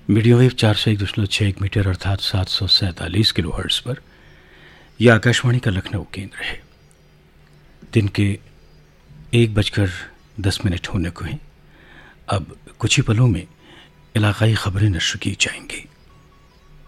Medium wave 401.61 metre अर्थात 747 kilohertz पर यह आकाशवाणी का लखनऊ केंद्र है। दिन के 1:10 होने को हैं। अब कुछ ही पलों में इलाकाई खबरें नश्र की जाएंगी।